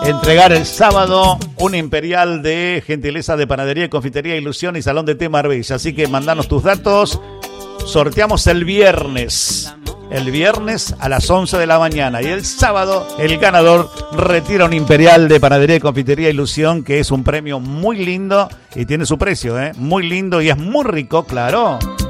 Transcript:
entregar el sábado un imperial de gentileza de Panadería y Confitería Ilusión y Salón de Té Marbella. Así que mandanos tus datos. Sorteamos el viernes a las 11 de la mañana. Y el sábado el ganador retira un imperial de Panadería y Confitería Ilusión, que es un premio muy lindo y tiene su precio, muy lindo y es muy rico, claro.